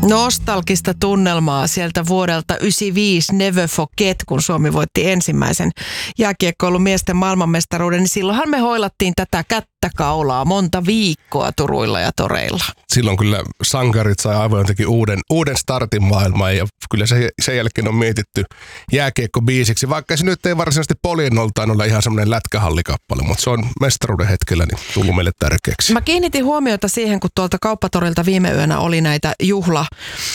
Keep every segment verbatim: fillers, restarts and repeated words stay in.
Nostalgista tunnelmaa sieltä vuodelta yhdeksänkymmentäviisi Never Forget, kun Suomi voitti ensimmäisen jääkiekkoilun miesten maailmanmestaruuden, niin silloinhan me hoilattiin tätä kättä kaulaa monta viikkoa Turuilla ja toreilla. Silloin kyllä sankarit sai aivan jotenkin uuden, uuden startin maailmaan ja kyllä se, sen jälkeen on mietitty jääkiekko-biisiksi, vaikka se nyt ei varsinaisesti poliennoltaan ole ihan semmoinen lätkähallikappale, mutta se on mestaruuden hetkellä niin tullut meille tärkeäksi. Mä kiinnitin huomiota siihen, kun tuolta Kauppatorilta viime yönä oli näitä juhla,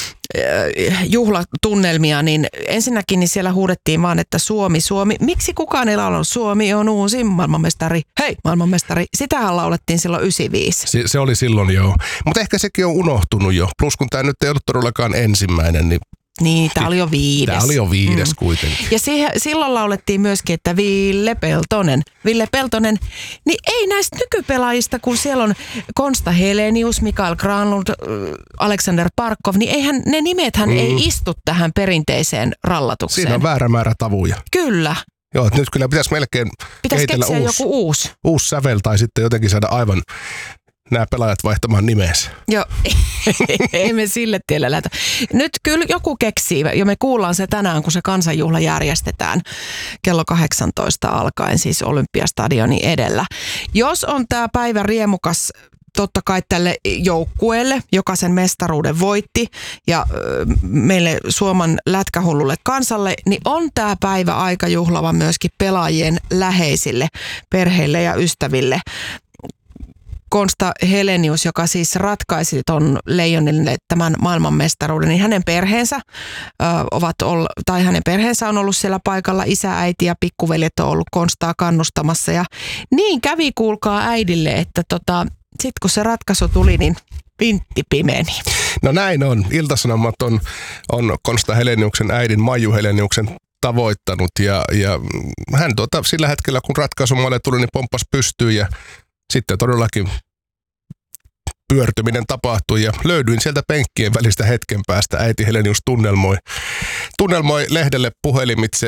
juhlatunnelmia, niin ensinnäkin niin siellä huudettiin vaan, että Suomi, Suomi. Miksi kukaan ei laulanut Suomi on uusi maailmanmestari, hei maailmanmestari. Sitähän laulettiin silloin yhdeksänkymmentäviisi. Se, se oli silloin joo, mutta ehkä sekin on unohtunut jo. Plus kun tämä nyt ei ollut todellakaan ensimmäinen, niin Niin, tämä oli jo viides. Tämä oli jo viides mm. kuitenkin. Ja siihen, silloin laulettiin myöskin, että Ville Peltonen, Ville Peltonen, niin ei näistä nykypelaajista, kun siellä on Konsta Helenius, Mikael Granlund, Alexander Barkov, niin eihän, ne nimethän mm. ei istu tähän perinteiseen rallatukseen. Siinä on väärä määrä tavuja. Kyllä. Joo, nyt kyllä pitäisi melkein pitäisi kehitellä keksiä uusi, joku uusi. uusi sävel tai sitten jotenkin saada aivan nämä pelaajat vaihtamaan nimensä. Joo, ei me sille tielle lähtä. Nyt kyllä joku keksii, ja me kuullaan se tänään, kun se kansanjuhla järjestetään kello kahdeksantoista alkaen, siis Olympiastadionin edellä. Jos on tämä päivä riemukas totta kai tälle joukkueelle, joka sen mestaruuden voitti, ja ö, meille Suomen lätkähullulle kansalle, niin on tämä päivä aika juhlava myöskin pelaajien läheisille, perheille ja ystäville. Konsta Helenius, joka siis ratkaisi ton Leijonille tämän maailmanmestaruuden, niin hänen perheensä ö, ovat olla, tai hänen perheensä on ollut siellä paikalla, isä, äiti ja pikkuveljet on ollut Konstaa kannustamassa, ja niin kävi kuulkaa äidille, että tota, sitten kun se ratkaisu tuli, niin vintti pimeni. No näin on. Ilta-Sanomat on, on Konsta Heleniuksen äidin Maiju Heleniuksen tavoittanut, ja, ja hän tuota, sillä hetkellä, kun ratkaisumalle tuli, niin pomppas pystyyn, ja sitten todellakin pyörtyminen tapahtui ja löydyin sieltä penkkien välistä hetken päästä. Äiti Helenius tunnelmoi, tunnelmoi lehdelle puhelimitse